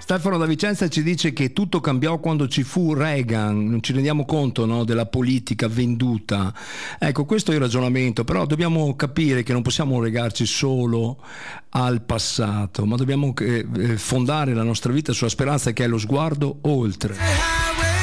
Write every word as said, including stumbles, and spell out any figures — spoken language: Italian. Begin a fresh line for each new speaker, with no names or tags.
Stefano da Vicenza ci dice che tutto cambiò quando ci fu Reagan, non ci rendiamo conto, no, della politica venduta. Ecco, questo è il ragionamento, però dobbiamo capire che non possiamo legarci solo al passato, ma dobbiamo eh, fondare la nostra vita sulla speranza, che è lo sguardo oltre.